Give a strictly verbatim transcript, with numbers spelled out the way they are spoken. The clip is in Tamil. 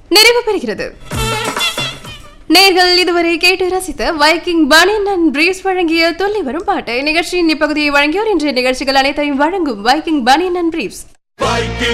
நிறைவு பெறுகிறது. நேர்கள் இதுவரை கேட்டு ரசித்த வைக்கிங் பனியன் அண்ட் பிரீவ்ஸ் வழங்கிய துள்ளி வரும் பாட்டு நிகழ்ச்சியின் இப்பகுதியை வழங்கியோர் இன்றைய நிகழ்ச்சிகள் அனைத்தையும் வழங்கும் வைக்கிங் பனியன் அண்ட் பிரீவ்ஸ்.